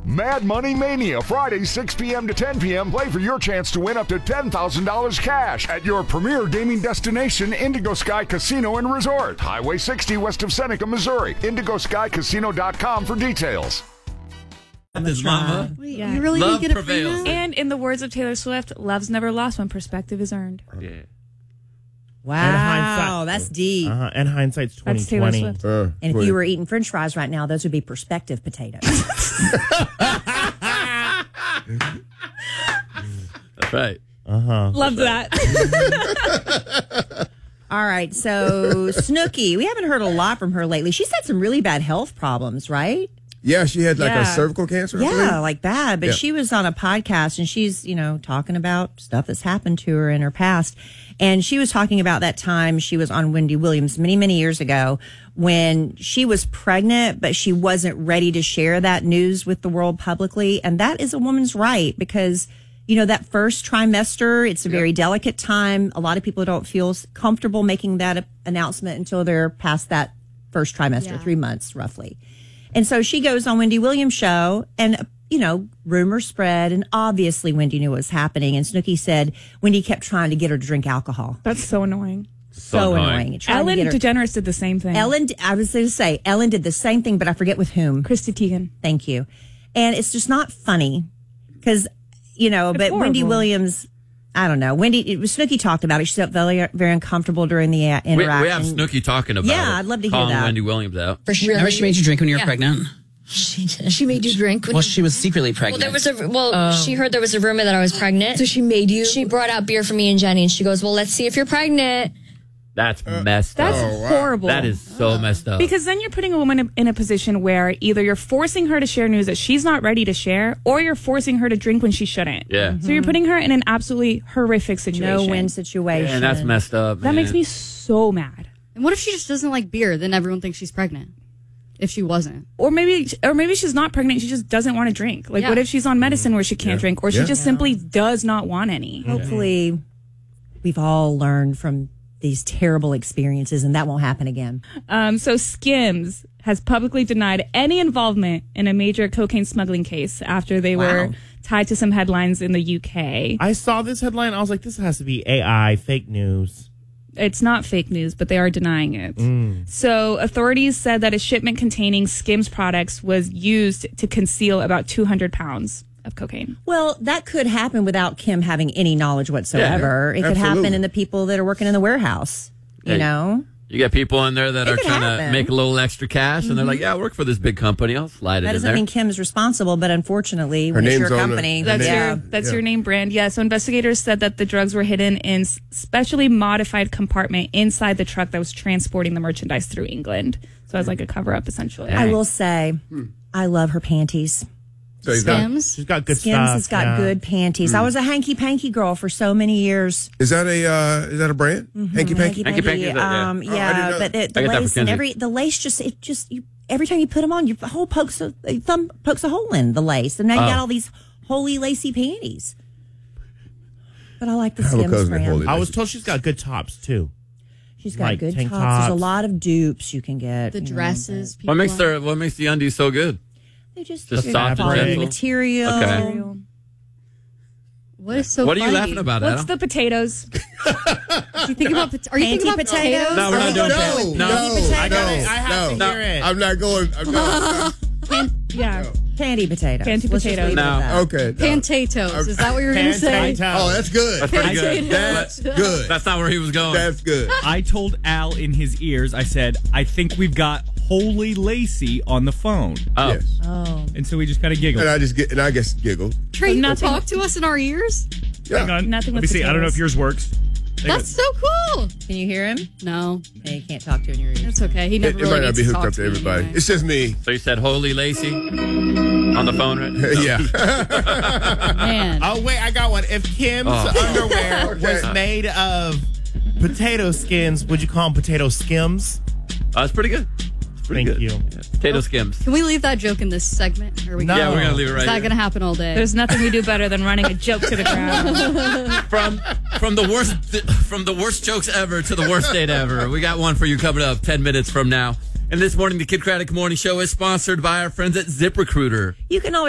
Mad Money Mania, Friday, 6 p.m. to 10 p.m. Play for your chance to win up to $10,000 cash at your premier gaming destination, Indigo Sky Casino and Resort. Highway 60 west of Seneca, Missouri. IndigoSkyCasino.com for details. This mama. Wait, you really Love did get a prevails. prenup? And in the words of Taylor Swift, love's never lost when perspective is earned. Yeah. Wow, that's deep. And hindsight's That's Taylor 2020. Swift. And if you were eating French fries right now, those would be perspective potatoes. That's right. Love that. All right, so Snooki, we haven't heard a lot from her lately. She's had some really bad health problems, right? Yeah, she had like Yeah. a cervical cancer. I Yeah, believe. like bad. But Yeah. she was on a podcast and she's, talking about stuff that's happened to her in her past. And she was talking about that time she was on Wendy Williams many, many years ago when she was pregnant, but she wasn't ready to share that news with the world publicly. And that is a woman's right because, that first trimester, it's a very delicate time. A lot of people don't feel comfortable making that announcement until they're past that first trimester, 3 months roughly. And so she goes on Wendy Williams' show and, rumors spread. And obviously Wendy knew what was happening. And Snooki said Wendy kept trying to get her to drink alcohol. That's so annoying. So annoying. Trying to Ellen get her- DeGeneres did the same thing. I was going to say, Ellen did the same thing, but I forget with whom. Christy Teigen. Thank you. And it's just not funny because, but Wendy horrible. Williams, I don't know. Snooki talked about it. She felt very, very uncomfortable during the interaction. We have Snooki talking about it. Yeah, I'd love to hear Calling that. Wendy Williams out. For sure. Remember she made you drink when you were pregnant? She did. She made you drink? Well, she was secretly pregnant. She heard there was a rumor that I was pregnant. So she made you? She brought out beer for me and Jenny, and she goes, well, let's see if you're pregnant. That's messed That's up. horrible. That is so messed up. Because then you're putting a woman in a position where either you're forcing her to share news that she's not ready to share, or you're forcing her to drink when she shouldn't. Yeah. So you're putting her in an absolutely horrific situation. No-win situation. And that's messed up. That makes me so mad. And what if she just doesn't like beer? Then everyone thinks she's pregnant. If she wasn't. Or maybe she's not pregnant. She just doesn't want to drink. Like, Yeah. what if she's on medicine where she can't drink, or she just simply does not want any? Hopefully, we've all learned from these terrible experiences, and that won't happen again. So Skims has publicly denied any involvement in a major cocaine smuggling case after they were tied to some headlines in the UK. I saw this headline. I was like, this has to be AI, fake news. It's not fake news, but they are denying it. So authorities said that a shipment containing Skims products was used to conceal about 200 pounds of cocaine. Well, that could happen without Kim having any knowledge whatsoever. It could happen absolutely. in the people that are working in the warehouse, you know? You got people in there that It are could trying to happen. make a little extra cash, and they're like, yeah, I work for this big company. I'll slide That it in doesn't there. mean Kim's responsible, but unfortunately, when it's name's your on it. company, That's your name brand. Yeah. So investigators said that the drugs were hidden in specially modified compartment inside the truck that was transporting the merchandise through England. So it was like a cover up essentially. I will say, I love her panties. So you got- Skims? She's got good Skims stuff. has got good panties. I was a hanky panky girl for so many years. is that a brand? Hanky panky. Hanky panky, yeah. I didn't know but that. the I get that lace for and Kenzie. the lace every time you put them on, your whole thumb pokes a hole in the lace, and now you got all these holy lacy panties. But I like the I have a Skims cousin that brand. holy- I was told she's got good tops, too. She's got like good tank tops. There's a tops. lot of dupes you can get. The you know, dresses. What makes the undies so good? They just Just good soft and quality gentle? material. Okay. What is so What are funny? you laughing about, What's Adam? the potatoes? You think about, are you thinking about potatoes? potatoes? No, we're not doing that. No. I have to hear it. I'm not going. I'm not. Yeah. Panty potatoes. Panty Let's just potatoes. leave it at No. that. Okay. no. Potatoes. Is that what you were going to say? Oh, that's good. That's pretty good. That's good. That's not where he was going. That's good. I told Al in his ears, I said, I think we've got Holy Lacey on the phone. Oh. Yes. Oh. And so we just kind of giggled. And I guess giggle. Trey, you Nothing- talk to us in our ears? Yeah. Hang on. Nothing Let with me see. I don't know if potatoes. yours works. That's so cool. Can you hear him? No, Yeah, you can't talk to in your ears. that's okay. He It, never it really might not needs be to hooked talk up to me everybody. anyway. It's just me. So you said Holy Lacey on the phone, right? Yeah. Man. Oh, wait, I got one. If Kim's underwear was made of potato skins, would you call them potato skims? That's pretty good. It's pretty Thank good. you. Yeah. Potato skims. Can we leave that joke in this segment? Or are we No. Yeah, we're going to leave it Is right that here. going to happen all day? There's nothing we do better than running a joke to the ground. From the worst jokes ever to the worst date ever. We got one for you coming up 10 minutes from now. And this morning, the Kid Craddock Morning Show is sponsored by our friends at ZipRecruiter. You can always